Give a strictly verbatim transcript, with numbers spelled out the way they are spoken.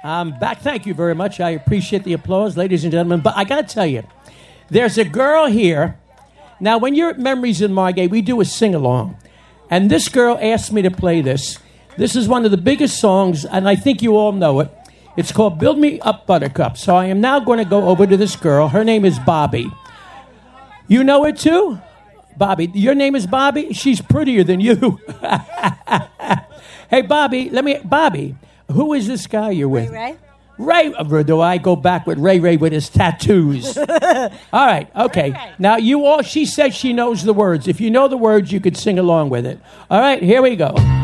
I'm back. Thank you very much. I appreciate the applause, ladies and gentlemen. But I got to tell you, there's a girl here. Now, when you're at Memories in Margate, we do a sing-along. And this girl asked me to play this. This is one of the biggest songs, and I think you all know it. It's called Build Me Up, Buttercup. So I am now going to go over to this girl. Her name is Bobby. You know her, too? Bobby. Your name is Bobby? She's prettier than you. Hey, Bobby, let me... Bobby, who is this guy you're with? Ray Ray. Ray, do I go back with Ray Ray with his tattoos? All right, okay. Ray Ray. Now, you all... She said she knows the words. If you know the words, you could sing along with it. All right, here we go.